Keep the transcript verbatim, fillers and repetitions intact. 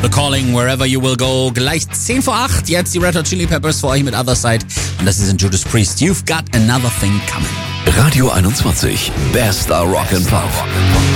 The Calling, Wherever You Will Go. Gleich zehn vor acht. Jetzt die Red Hot Chili Peppers für euch mit Other Side. Und das ist in Judas Priest. You've got another thing coming. Radio einundzwanzig. Bester Rock and Pop.